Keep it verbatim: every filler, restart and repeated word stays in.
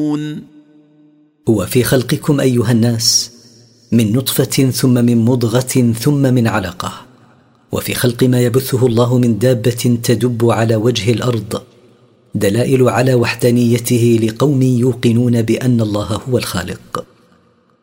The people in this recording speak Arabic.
يوقنون. وفي خلقكم أيها الناس من نطفة ثم من مضغة ثم من علقة، وفي خلق ما يبثه الله من دابة تدب على وجه الأرض دلائل على وحدانيته لقوم يوقنون بأن الله هو الخالق.